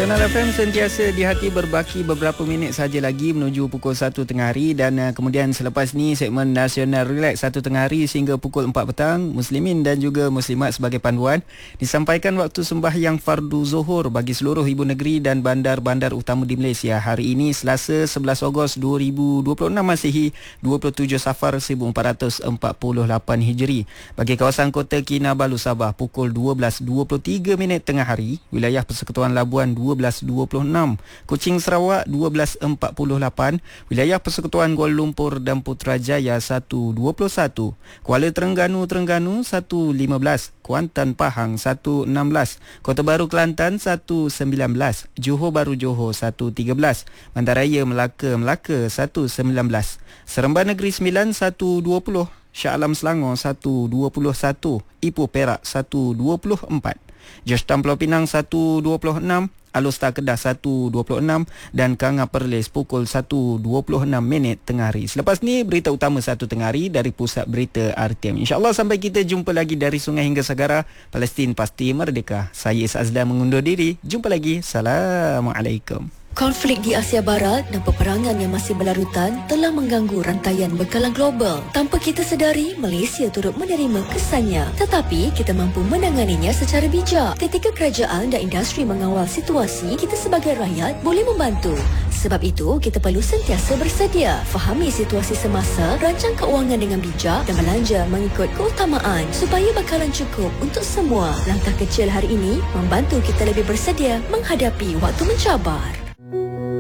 Nasional FM sentiasa di hati, berbaki beberapa minit saja lagi menuju pukul 1 tengah hari dan kemudian selepas ni segmen Nasional Relax 1 tengah hari sehingga pukul 4 petang, muslimin dan juga muslimat sebagai panduan disampaikan waktu sembahyang fardu zuhur bagi seluruh ibu negeri dan bandar-bandar utama di Malaysia. Hari ini Selasa 11 Ogos 2026 Masihi, 27 Safar 1448 Hijri. Bagi kawasan Kota Kinabalu Sabah pukul 12.23 minit tengah hari, wilayah Persekutuan Labuan 12.26, Kuching Sarawak 12.48, wilayah Persekutuan Kuala Lumpur dan Putrajaya 1.21, Kuala Terengganu 1.15, Kuantan Pahang 1.16, Kota Baru Kelantan 1.19, Johor Bahru Johor 1.13, Bandaraya Melaka 1.19, Seremban Negeri Sembilan 1.20, Shah Alam Selangor 1.21, Ipoh Perak 1.24, Jeshtan Pulau Pinang 1.26, Alor Star Kedah 1.26 dan Kanga Perlis pukul 1.26 minit tengah hari. Selepas ni berita utama 1 tengah hari dari Pusat Berita RTM. InsyaAllah sampai kita jumpa lagi dari Sungai hingga Sagara. Palestin pasti merdeka. Saya Azlan mengundur diri. Jumpa lagi. Assalamualaikum. Konflik di Asia Barat dan peperangan yang masih berlarutan telah mengganggu rantaian bekalan global. Tanpa kita sedari, Malaysia turut menerima kesannya. Tetapi kita mampu menanganinya secara bijak. Ketika kerajaan dan industri mengawal situasi, kita sebagai rakyat boleh membantu. Sebab itu, kita perlu sentiasa bersedia. Fahami situasi semasa, rancang keuangan dengan bijak dan belanja mengikut keutamaan supaya bekalan cukup untuk semua. Langkah kecil hari ini membantu kita lebih bersedia menghadapi waktu mencabar.